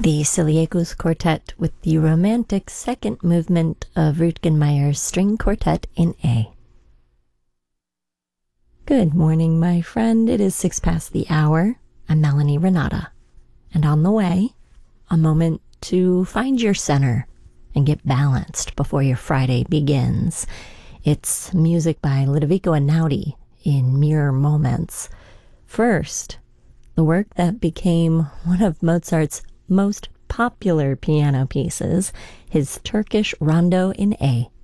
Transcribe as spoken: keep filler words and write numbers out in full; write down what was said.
the Siliacus Quartet with the romantic second movement of Rutgen Meyer's String Quartet in A. Good morning, my friend. It is six past the hour. I'm Melanie Renata. And on the way, a moment to find your center and get balanced before your Friday begins. It's music by Ludovico Einaudi in Mirror Moments. First, the work that became one of Mozart's most popular piano pieces, his Turkish Rondo in A,